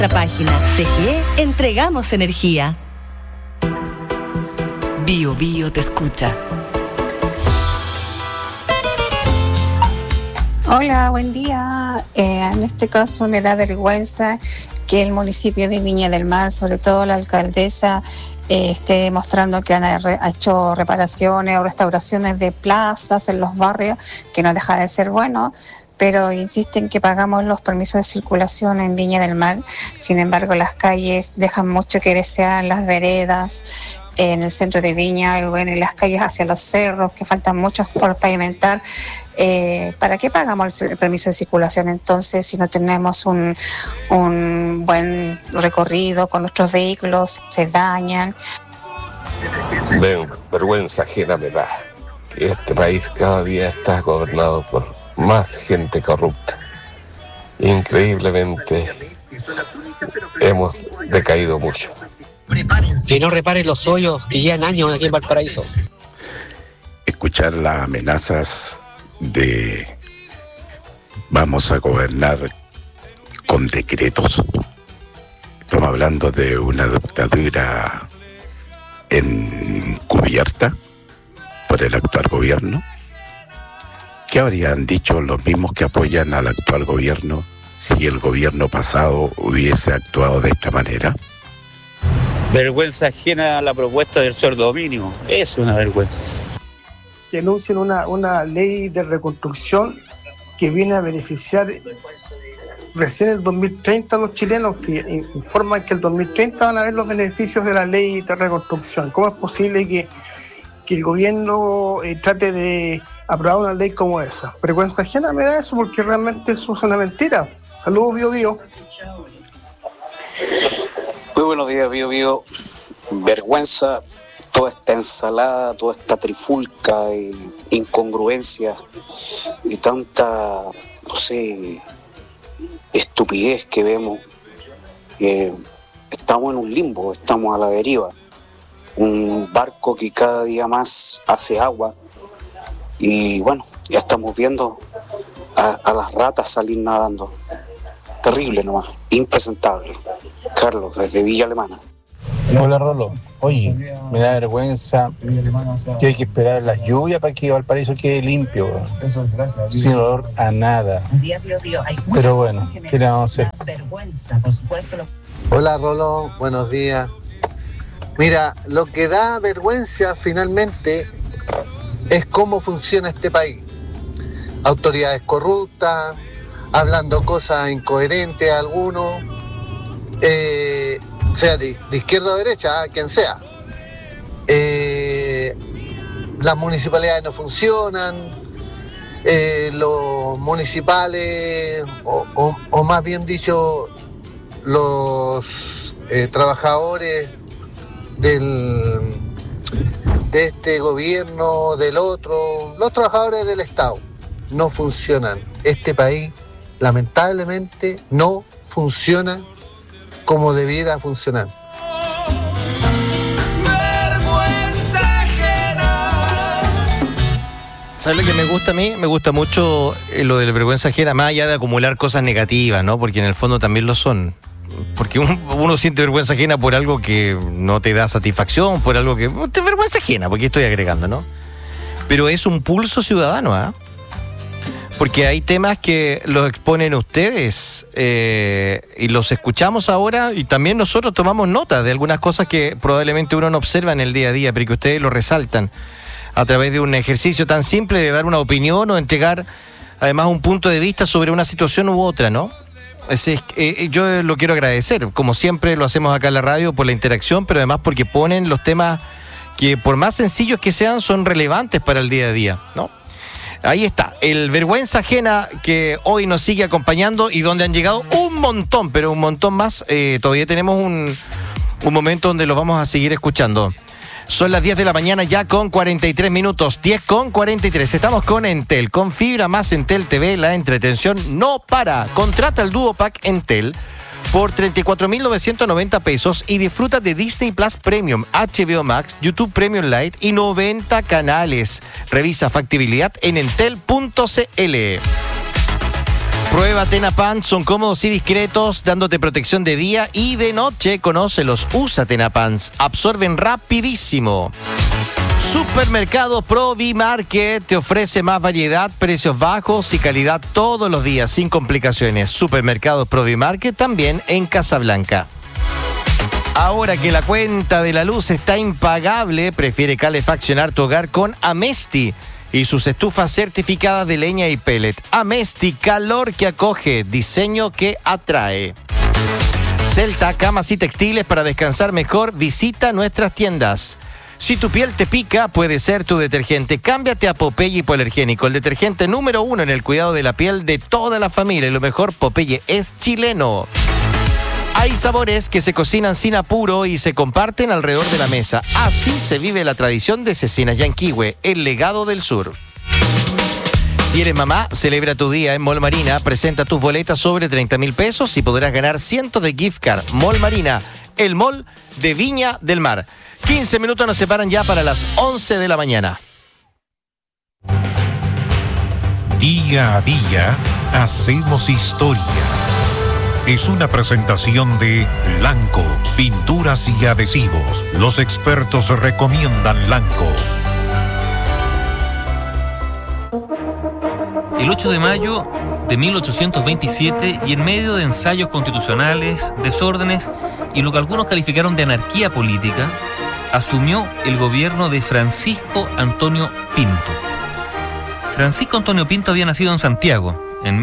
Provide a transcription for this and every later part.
Página CGE, entregamos energía. Bio Bio te escucha. Hola, buen día. En este caso me da vergüenza que el municipio de Viña del Mar, sobre todo la alcaldesa, esté mostrando que ha hecho reparaciones o restauraciones de plazas en los barrios, que no deja de ser bueno, pero insisten que pagamos los permisos de circulación en Viña del Mar. Sin embargo, las calles dejan mucho que desear, las veredas en el centro de Viña, y bueno, en las calles hacia los cerros, que faltan muchos por pavimentar. ¿Para qué pagamos el permiso de circulación entonces si no tenemos un buen recorrido con nuestros vehículos? Se dañan. Vergüenza ajena me da que este país cada día está gobernado por más gente corrupta. Increíblemente hemos decaído mucho. Que no reparen los hoyos que llevan años aquí en Valparaíso. Escuchar las amenazas de vamos a gobernar con decretos. Estamos hablando de una dictadura encubierta por el actual gobierno. ¿Qué habrían dicho los mismos que apoyan al actual gobierno si el gobierno pasado hubiese actuado de esta manera? Vergüenza ajena a la propuesta del sueldo mínimo. Es una vergüenza. Que anuncien una ley de reconstrucción que viene a beneficiar recién el 2030 a los chilenos, que informan que el 2030 van a ver los beneficios de la ley de reconstrucción. ¿Cómo es posible que el gobierno trate de aprobar una ley como esa? Vergüenza ajena me da eso, porque realmente eso es una mentira. Saludos, Bio Bio. Muy buenos días, Bio Bio. Vergüenza toda esta ensalada, toda esta trifulca, incongruencia y tanta, no sé, estupidez que vemos. Estamos en un limbo, estamos a la deriva. Un barco que cada día más hace agua y bueno, ya estamos viendo a las ratas salir nadando. Terrible nomás, impresentable. Carlos, desde Villa Alemana. Hola, Rolo. Oye, me da vergüenza que hay que esperar las lluvias para que Valparaíso quede limpio, sin olor a nada. Pero bueno, ¿qué le vamos a hacer? Hola, Rolo, buenos días. Mira, lo que da vergüenza finalmente es cómo funciona este país. Autoridades corruptas, hablando cosas incoherentes a algunos, sea de izquierda o derecha, quien sea. Las municipalidades no funcionan, los municipales, o más bien dicho, los trabajadores de este gobierno, del otro, los trabajadores del Estado, no funcionan. Este país, lamentablemente, no funciona como debiera funcionar. ¿Sabes lo que me gusta a mí? Me gusta mucho lo de la vergüenza ajena, más allá de acumular cosas negativas, ¿no? Porque en el fondo también lo son. Porque uno siente vergüenza ajena por algo que no te da satisfacción, por algo que... Vergüenza ajena, porque estoy agregando, ¿no? Pero es un pulso ciudadano, ¿ah? Porque hay temas que los exponen ustedes y los escuchamos ahora, y también nosotros tomamos nota de algunas cosas que probablemente uno no observa en el día a día, pero que ustedes lo resaltan a través de un ejercicio tan simple de dar una opinión o entregar además un punto de vista sobre una situación u otra, ¿no? Yo lo quiero agradecer, como siempre lo hacemos acá en la radio, por la interacción, pero además porque ponen los temas que, por más sencillos que sean, son relevantes para el día a día, ¿no? Ahí está, el vergüenza ajena que hoy nos sigue acompañando y donde han llegado un montón, pero un montón más. Todavía tenemos un momento donde los vamos a seguir escuchando. Son las 10 de la mañana ya con 43 minutos, 10 con 43. Estamos con Entel, con fibra más Entel TV, la entretención no para. Contrata el Duo Pack Entel por 34.990 pesos y disfruta de Disney Plus Premium, HBO Max, YouTube Premium Lite y 90 canales. Revisa factibilidad en entel.cl. Prueba Tena Pants, son cómodos y discretos, dándote protección de día y de noche. Conócelos, usa Tena Pants, absorben rapidísimo. Supermercado Provimarket te ofrece más variedad, precios bajos y calidad todos los días, sin complicaciones. Supermercado Provimarket también en Casablanca. Ahora que la cuenta de la luz está impagable, prefiere calefaccionar tu hogar con Amesti y sus estufas certificadas de leña y pellet. Amesti, calor que acoge, diseño que atrae. Celta, camas y textiles para descansar mejor, visita nuestras tiendas. Si tu piel te pica, puede ser tu detergente. Cámbiate a Popeye Hipoalergénico, el detergente número 1 en el cuidado de la piel de toda la familia. Y lo mejor, Popeye es chileno. Hay sabores que se cocinan sin apuro y se comparten alrededor de la mesa. Así se vive la tradición de Cecinas Yanquihue, el legado del sur. Si eres mamá, celebra tu día en Mall Marina. Presenta tus boletas sobre 30.000 pesos y podrás ganar cientos de gift card. Mall Marina, el mall de Viña del Mar. 15 minutos nos separan ya para las 11 de la mañana. Día a día hacemos historia. Es una presentación de Lanco, pinturas y adhesivos. Los expertos recomiendan Lanco. El 8 de mayo de 1827, y en medio de ensayos constitucionales, desórdenes y lo que algunos calificaron de anarquía política, asumió el gobierno de Francisco Antonio Pinto. Francisco Antonio Pinto había nacido en Santiago en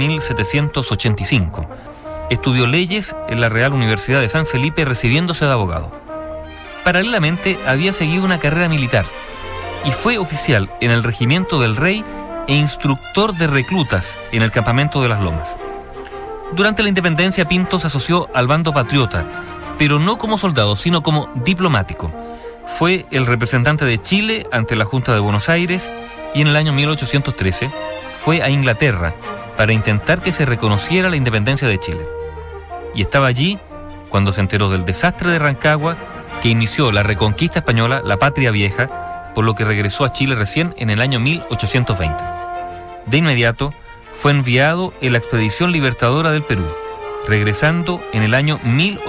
1785. Estudió leyes en la Real Universidad de San Felipe, recibiéndose de abogado. Paralelamente había seguido una carrera militar y fue oficial en el Regimiento del Rey e instructor de reclutas en el Campamento de las Lomas. Durante la independencia, Pinto se asoció al bando patriota, pero no como soldado, sino como diplomático. Fue el representante de Chile ante la Junta de Buenos Aires y en el año 1813 fue a Inglaterra para intentar que se reconociera la independencia de Chile. Y estaba allí cuando se enteró del desastre de Rancagua, que inició la reconquista española, la Patria Vieja, por lo que regresó a Chile recién en el año 1820. De inmediato fue enviado en la Expedición Libertadora del Perú, regresando en el año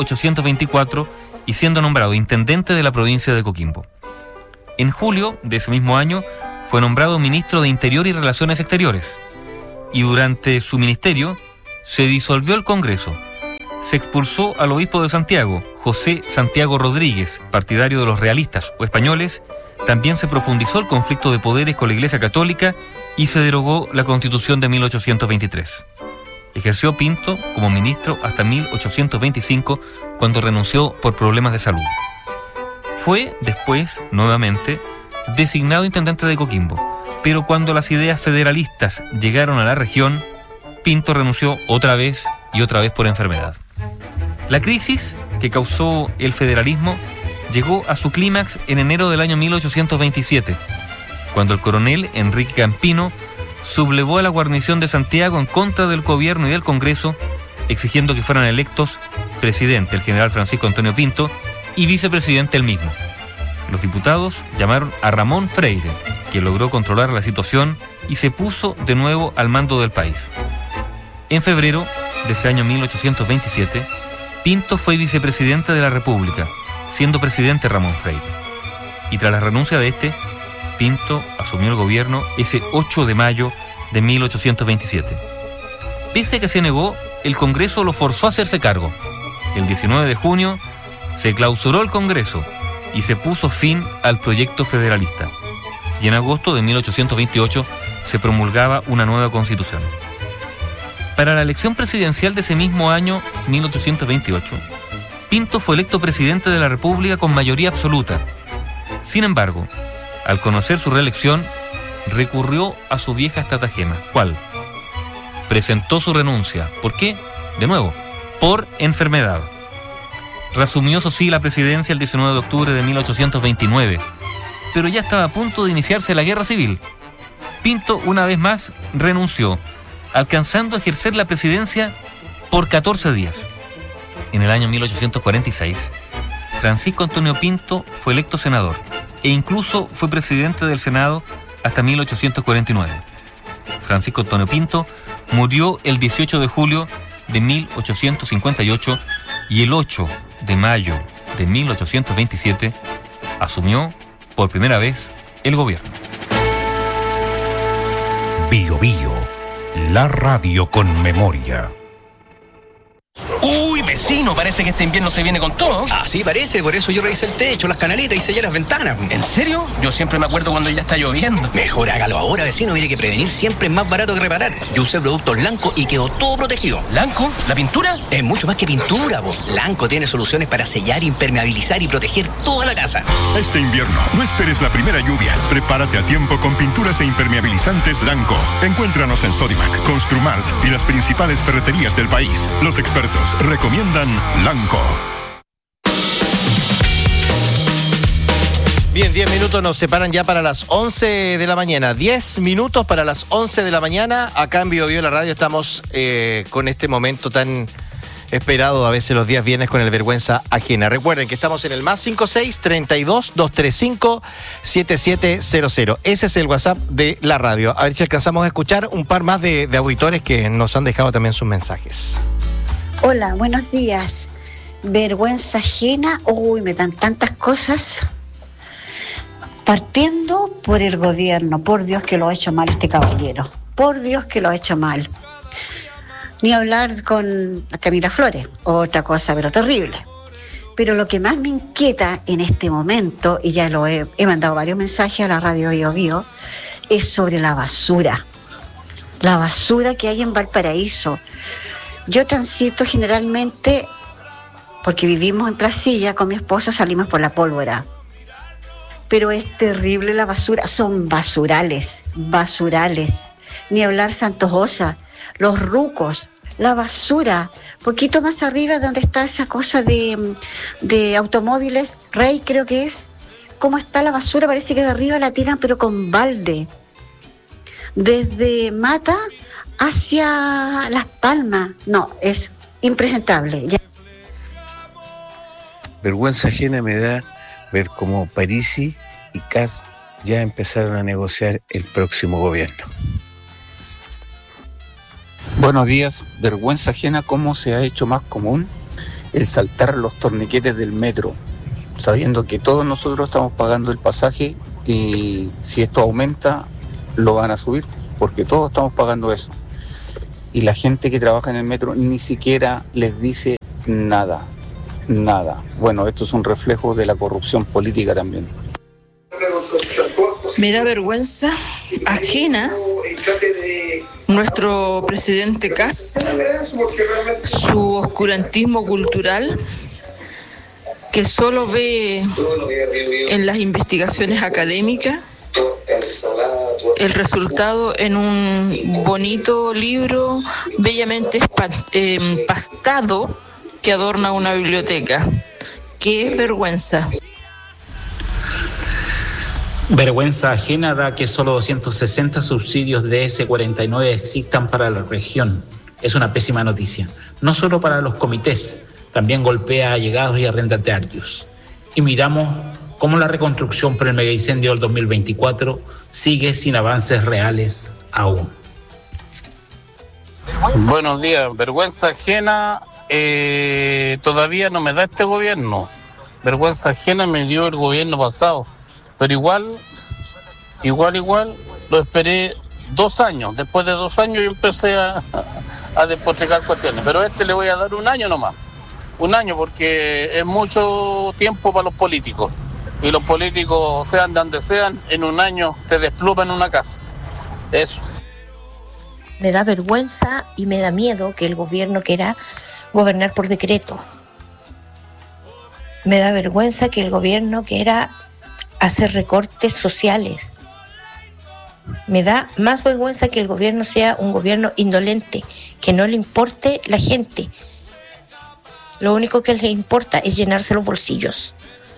1824 y siendo nombrado intendente de la provincia de Coquimbo. En julio de ese mismo año fue nombrado ministro de Interior y Relaciones Exteriores, y durante su ministerio se disolvió el Congreso. Se expulsó al obispo de Santiago, José Santiago Rodríguez, partidario de los realistas o españoles. También se profundizó el conflicto de poderes con la Iglesia Católica y se derogó la Constitución de 1823. Ejerció Pinto como ministro hasta 1825, cuando renunció por problemas de salud. Fue después, nuevamente, designado intendente de Coquimbo, pero cuando las ideas federalistas llegaron a la región, Pinto renunció otra vez y otra vez por enfermedad. La crisis que causó el federalismo llegó a su clímax en enero del año 1827, cuando el coronel Enrique Campino sublevó a la guarnición de Santiago en contra del gobierno y del Congreso, exigiendo que fueran electos presidente el general Francisco Antonio Pinto y vicepresidente el mismo. Los diputados llamaron a Ramón Freire, que logró controlar la situación y se puso de nuevo al mando del país. En febrero de ese año 1827, Pinto fue vicepresidente de la República, siendo presidente Ramón Freire. Y tras la renuncia de este, Pinto asumió el gobierno ese 8 de mayo de 1827. Pese a que se negó, el Congreso lo forzó a hacerse cargo. El 19 de junio se clausuró el Congreso y se puso fin al proyecto federalista. Y en agosto de 1828 se promulgaba una nueva constitución. Para la elección presidencial de ese mismo año, 1828, Pinto fue electo presidente de la República con mayoría absoluta. Sin embargo, al conocer su reelección, recurrió a su vieja estratagema. ¿Cuál? Presentó su renuncia. ¿Por qué? De nuevo, por enfermedad. Reasumió, eso sí, la presidencia el 19 de octubre de 1829, pero ya estaba a punto de iniciarse la guerra civil. Pinto, una vez más, renunció, alcanzando a ejercer la presidencia por 14 días. En el año 1846, Francisco Antonio Pinto fue electo senador e incluso fue presidente del Senado hasta 1849. Francisco Antonio Pinto murió el 18 de julio de 1858 y el 8 de mayo de 1827 asumió por primera vez el gobierno. Bio Bio, la radio con memoria. Uy, vecino, parece que este invierno se viene con todo. Ah, sí, parece, por eso yo revisé el techo, las canaletas y sellé las ventanas. ¿En serio? Yo siempre me acuerdo cuando ya está lloviendo. Mejor hágalo ahora, vecino, mire que prevenir siempre es más barato que reparar. Yo usé productos Lanco y quedó todo protegido. ¿Lanco? ¿La pintura? Es mucho más que pintura, po. Lanco tiene soluciones para sellar, impermeabilizar y proteger toda la casa. Este invierno, no esperes la primera lluvia. Prepárate a tiempo con pinturas e impermeabilizantes Lanco. Encuéntranos en Sodimac, Construmart y las principales ferreterías del país. Los expertos recomiendan Lanco. Bien, 10 minutos nos separan ya para las 11 de la mañana. 10 minutos para las 11 de la mañana. Acá en Bio Bio la radio estamos con este momento tan esperado a veces los días viernes con el vergüenza ajena. Recuerden que estamos en el +56 32 235 7700. Ese es el WhatsApp de la radio. A ver si alcanzamos a escuchar un par más de auditores que nos han dejado también sus mensajes. Hola, buenos días. Vergüenza ajena. Uy, me dan tantas cosas. Partiendo por el gobierno. Por Dios que lo ha hecho mal este caballero. Por Dios que lo ha hecho mal. Ni hablar con Camila Flores. Otra cosa, pero terrible. Pero lo que más me inquieta en este momento, y ya lo he mandado varios mensajes a la radio Bio Bio, es sobre la basura. La basura que hay en Valparaíso. Yo transito generalmente, porque vivimos en Placilla, con mi esposo salimos por la Pólvora. Pero es terrible la basura, son basurales. Ni hablar Santos Osa, los rucos, la basura. Poquito más arriba donde está esa cosa de automóviles, Rey creo que es. ¿Cómo está la basura? Parece que de arriba la tiran pero con balde. Desde Mata hacia Las Palmas. No, es impresentable. Ya. Vergüenza ajena me da ver cómo Parisi y Kast ya empezaron a negociar el próximo gobierno. Buenos días. Vergüenza ajena cómo se ha hecho más común el saltar los torniquetes del metro, sabiendo que todos nosotros estamos pagando el pasaje y si esto aumenta lo van a subir, porque todos estamos pagando eso. Y la gente que trabaja en el metro ni siquiera les dice nada. Bueno, esto es un reflejo de la corrupción política también. Me da vergüenza ajena nuestro presidente Kast, su oscurantismo cultural, que solo ve en las investigaciones académicas el resultado en un bonito libro bellamente empastado que adorna una biblioteca. ¡Qué vergüenza! Vergüenza ajena da que solo 260 subsidios de S49 existan para la región. Es una pésima noticia. No solo para los comités, también golpea a allegados y arrendatarios. Y miramos cómo la reconstrucción por el megaincendio del 2024 sigue sin avances reales aún. Buenos días. Vergüenza ajena todavía no me da este gobierno. Vergüenza ajena me dio el gobierno pasado. Pero igual, lo esperé 2 años. Después de 2 años yo empecé a despotricar cuestiones. Pero le voy a dar 1 año nomás. 1 año porque es mucho tiempo para los políticos. Y los políticos, sean de donde sean, en 1 año te despluman una casa. Eso. Me da vergüenza y me da miedo que el gobierno quiera gobernar por decreto. Me da vergüenza que el gobierno quiera hacer recortes sociales. Me da más vergüenza que el gobierno sea un gobierno indolente, que no le importe la gente. Lo único que les importa es llenarse los bolsillos.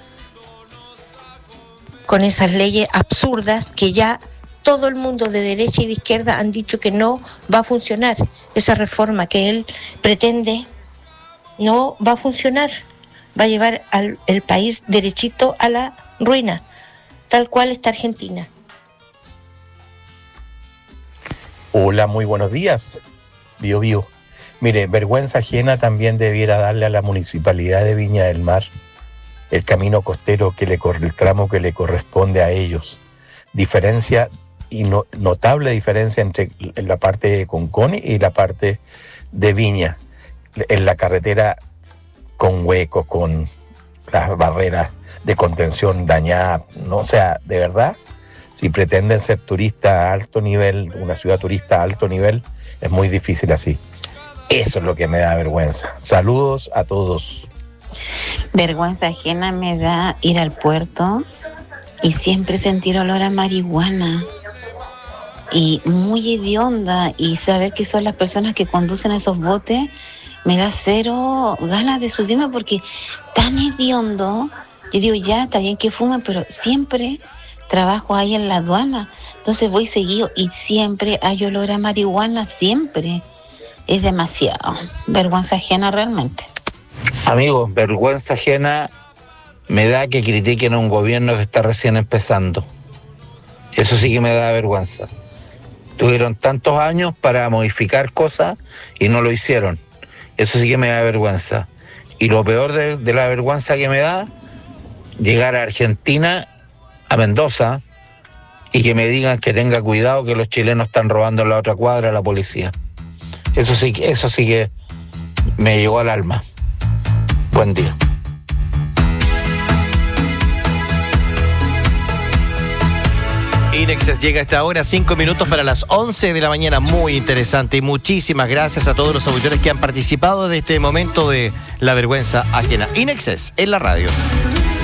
Con esas leyes absurdas que ya todo el mundo de derecha y de izquierda han dicho que no va a funcionar. Esa reforma que él pretende no va a funcionar. Va a llevar el país derechito a la ruina, tal cual está Argentina. Hola, muy buenos días. Biobío. Mire, vergüenza ajena también debiera darle a la Municipalidad de Viña del Mar el camino costero el tramo que le corresponde a ellos. Diferencia notable diferencia entre la parte de Conconi y la parte de Viña, en la carretera con huecos, con las barreras de contención dañadas, ¿no? O sea, de verdad, si pretenden ser turistas a alto nivel, una ciudad turista a alto nivel, es muy difícil así. Eso es lo que me da vergüenza. Saludos a todos. Vergüenza ajena me da ir al puerto y siempre sentir olor a marihuana. Y muy hedionda, y saber que son las personas que conducen esos botes, me da cero ganas de subirme porque tan hediondo. Yo digo, ya, está bien que fumen, pero siempre trabajo ahí en la aduana, entonces voy seguido y siempre hay olor a marihuana, siempre. Es demasiado. Vergüenza ajena realmente. Amigos, vergüenza ajena me da que critiquen a un gobierno que está recién empezando. Eso sí que me da vergüenza. Tuvieron tantos años para modificar cosas y no lo hicieron. Eso sí que me da vergüenza. Y lo peor de la vergüenza que me da, llegar a Argentina, a Mendoza, y que me digan que tenga cuidado que los chilenos están robando en la otra cuadra a la policía. Eso sí que me llegó al alma. Buen día. Inexes llega a esta hora, 5 minutos para las 11 de la mañana. Muy interesante y muchísimas gracias a todos los auditores que han participado de este momento de la vergüenza ajena. Inexes en la radio.